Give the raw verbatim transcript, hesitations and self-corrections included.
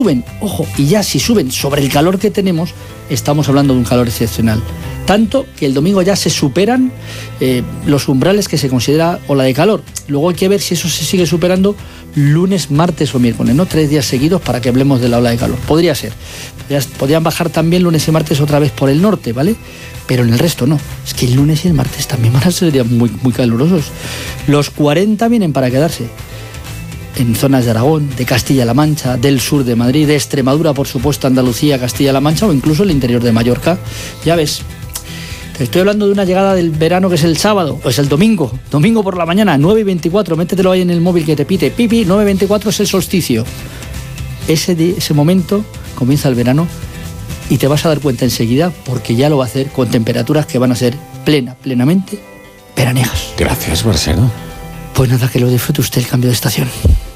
suben, ojo, y ya si suben sobre el calor que tenemos, estamos hablando de un calor excepcional. Tanto que el domingo ya se superan eh, los umbrales que se considera ola de calor. Luego hay que ver si eso se sigue superando lunes, martes o miércoles, ¿no? Tres días seguidos para que hablemos de la ola de calor. Podría ser. Podrían bajar también lunes y martes otra vez por el norte, ¿vale? Pero en el resto no. Es que el lunes y el martes también van a ser días muy, muy calurosos. Los cuarenta vienen para quedarse. En zonas de Aragón, de Castilla-La Mancha, del sur de Madrid, de Extremadura, por supuesto, Andalucía, Castilla-La Mancha o incluso el interior de Mallorca. Ya ves, te estoy hablando de una llegada del verano que es el sábado, o es el domingo, domingo por la mañana, nueve y veinticuatro, métetelo ahí en el móvil que te pite, pipi, nueve y veinticuatro es el solsticio. Ese, de, ese momento comienza el verano y te vas a dar cuenta enseguida porque ya lo va a hacer con temperaturas que van a ser plena, plenamente veraniegas. Gracias, Marcelo. Pues nada, que lo disfrute usted el cambio de estación.